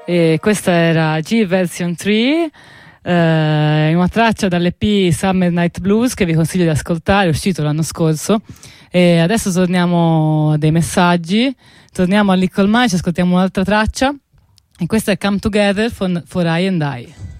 E questa era G Version 3, una traccia dall'EP Summer Night Blues che vi consiglio di ascoltare, è uscito l'anno scorso. E adesso torniamo a dei messaggi, torniamo a Little Mike, ci ascoltiamo un'altra traccia e questa è Come Together for I and I.